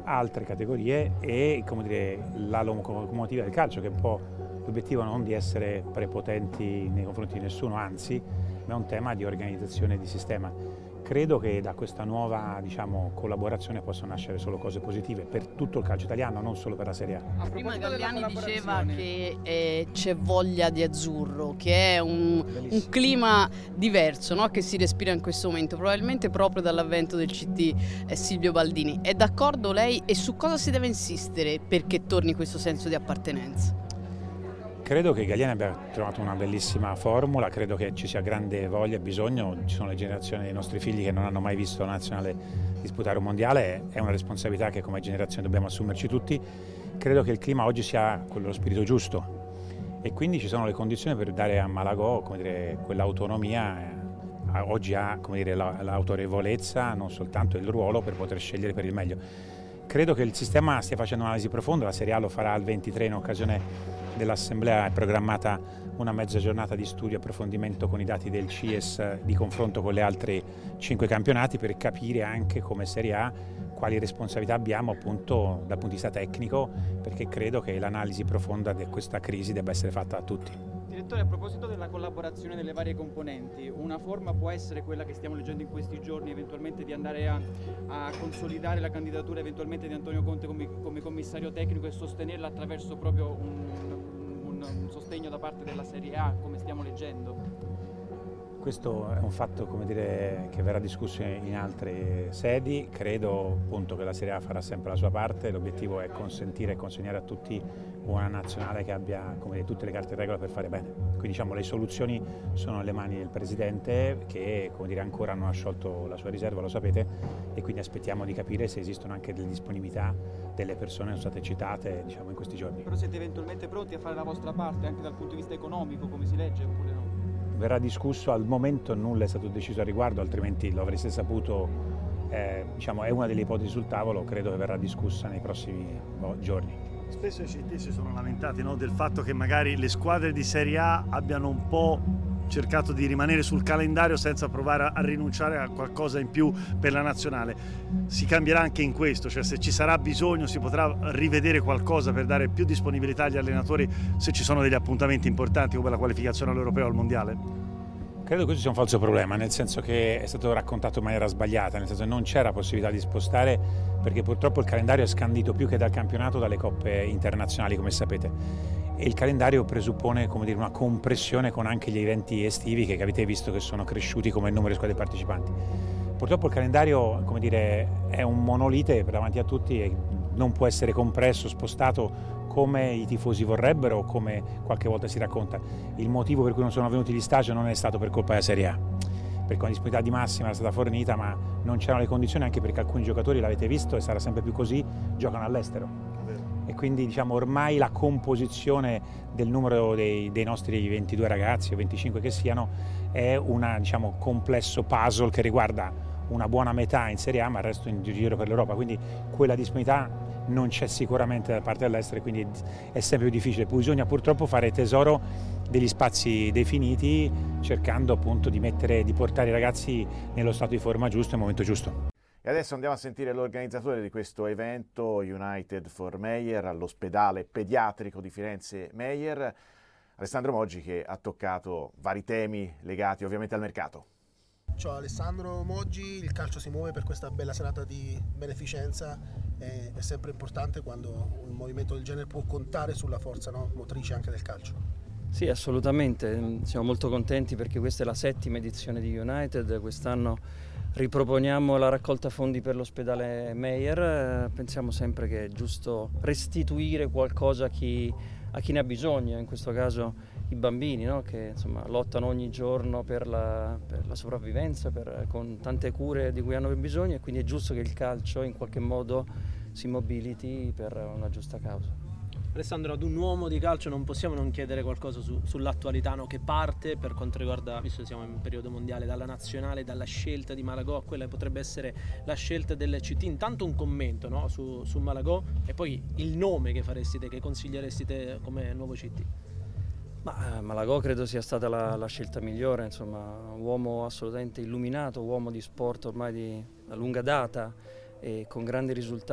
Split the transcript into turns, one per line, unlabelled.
altre categorie e come dire, la locomotiva del calcio, che è un po' l'obiettivo non di essere prepotenti nei confronti di nessuno, anzi, ma è un tema di organizzazione e di sistema. Credo che da questa nuova collaborazione possano nascere solo cose positive per tutto il calcio italiano, non solo per la Serie A.
Prima Galliani diceva che c'è voglia di azzurro, che è un clima diverso, no? Che si respira in questo momento, probabilmente proprio dall'avvento del CT Silvio Baldini. È d'accordo lei e su cosa si deve insistere perché torni questo senso di appartenenza?
Credo che Galliani abbia trovato una bellissima formula, credo che ci sia grande voglia e bisogno, ci sono le generazioni dei nostri figli che non hanno mai visto la nazionale disputare un mondiale, è una responsabilità che come generazione dobbiamo assumerci tutti. Credo che il clima oggi sia quello, lo spirito giusto e quindi ci sono le condizioni per dare a Malagò quell'autonomia, oggi ha l'autorevolezza, non soltanto il ruolo per poter scegliere per il meglio. Credo che il sistema stia facendo un'analisi profonda, la Serie A lo farà al 23 in occasione dell'Assemblea, è programmata una mezza giornata di studio e approfondimento con i dati del CIES di confronto con le altre 5 campionati per capire anche come Serie A quali responsabilità abbiamo appunto dal punto di vista tecnico, perché credo che l'analisi profonda di questa crisi debba essere fatta da tutti.
Direttore, a proposito della collaborazione delle varie componenti, una forma può essere quella che stiamo leggendo in questi giorni, eventualmente di andare a consolidare la candidatura eventualmente di Antonio Conte come commissario tecnico e sostenerla attraverso proprio un sostegno da parte della Serie A, come stiamo leggendo?
Questo è un fatto che verrà discusso in altre sedi, credo appunto che la Serie A farà sempre la sua parte, l'obiettivo è consentire e consegnare a tutti una nazionale che abbia tutte le carte in regola per fare bene. Quindi le soluzioni sono nelle mani del Presidente che ancora non ha sciolto la sua riserva, lo sapete, e quindi aspettiamo di capire se esistono anche delle disponibilità delle persone che sono state citate in questi giorni.
Però siete eventualmente pronti a fare la vostra parte anche dal punto di vista economico, come si legge, oppure no?
Verrà discusso, al momento nulla è stato deciso a riguardo, altrimenti lo avreste saputo, è una delle ipotesi sul tavolo, credo che verrà discussa nei prossimi giorni.
Spesso i CT si sono lamentati del fatto che magari le squadre di Serie A abbiano un po' cercato di rimanere sul calendario senza provare a rinunciare a qualcosa in più per la nazionale. Si cambierà anche in questo, cioè se ci sarà bisogno si potrà rivedere qualcosa per dare più disponibilità agli allenatori se ci sono degli appuntamenti importanti come la qualificazione all'Europeo o al Mondiale?
Credo che questo sia un falso problema, nel senso che è stato raccontato in maniera sbagliata, nel senso che non c'era possibilità di spostare perché purtroppo il calendario è scandito più che dal campionato dalle coppe internazionali, come sapete. E il calendario presuppone una compressione con anche gli eventi estivi che avete visto che sono cresciuti come il numero di squadre partecipanti. Purtroppo il calendario è un monolite davanti a tutti e non può essere compresso, spostato come i tifosi vorrebbero o come qualche volta si racconta. Il motivo per cui non sono venuti gli stage non è stato per colpa della Serie A, perché una disponibilità di massima era stata fornita, ma non c'erano le condizioni, anche perché alcuni giocatori, l'avete visto e sarà sempre più così, giocano all'estero. E quindi ormai la composizione del numero dei nostri 22 ragazzi o 25 che siano è un complesso puzzle che riguarda una buona metà in Serie A ma il resto in giro per l'Europa, quindi quella disponibilità non c'è sicuramente da parte dell'estero, quindi è sempre più difficile. Bisogna purtroppo fare tesoro degli spazi definiti, cercando appunto di portare i ragazzi nello stato di forma giusto nel momento giusto.
E adesso andiamo a sentire l'organizzatore di questo evento, United for Meyer, all'ospedale pediatrico di Firenze Meyer, Alessandro Moggi, che ha toccato vari temi legati ovviamente al mercato.
Ciao Alessandro Moggi, il calcio si muove per questa bella serata di beneficenza, è sempre importante quando un movimento del genere può contare sulla forza motrice anche del calcio.
Sì, assolutamente, siamo molto contenti perché questa è la 7ª edizione di United, quest'anno riproponiamo la raccolta fondi per l'ospedale Meyer, pensiamo sempre che è giusto restituire qualcosa a chi ne ha bisogno, in questo caso i bambini, che lottano ogni giorno per la sopravvivenza, con tante cure di cui hanno bisogno, e quindi è giusto che il calcio in qualche modo si mobiliti per una giusta causa.
Alessandro, ad un uomo di calcio non possiamo non chiedere qualcosa sull'attualità che parte per quanto riguarda, visto che siamo in periodo mondiale, dalla nazionale, dalla scelta di Malagò a quella che potrebbe essere la scelta del CT. Intanto un commento su Malagò e poi il nome che faresti te, che consiglieresti te come nuovo CT.
Malagò credo sia stata la scelta migliore, un uomo assolutamente illuminato, uomo di sport ormai da lunga data e con grandi risultati.